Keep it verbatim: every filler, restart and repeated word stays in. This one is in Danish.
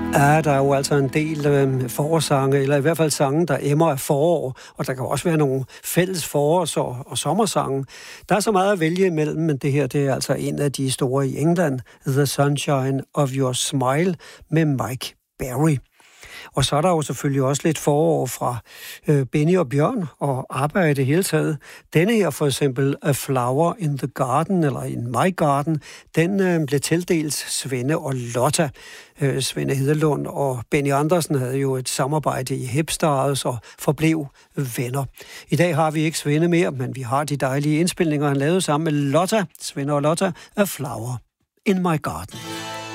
Ja, der er jo altså en del øh, forårssange, eller i hvert fald sange, der emmer af forår, og der kan også være nogle fælles forårs- og, og sommersange. Der er så meget at vælge imellem, men det her det er altså en af de store i England, The Sunshine of Your Smile med Mike Berry. Og så er der jo selvfølgelig også lidt forår fra øh, Benny og Bjørn og arbejde i det hele taget. Denne her for eksempel, A Flower in the Garden, eller In My Garden, den øh, blev tildelt Svende og Lotta. Øh, Svende Hedelund og Benny Andersen havde jo et samarbejde i Hipstars og forblev venner. I dag har vi ikke Svende mere, men vi har de dejlige indspilninger, han lavede sammen med Lotta. Svende og Lotta, A Flower in My Garden.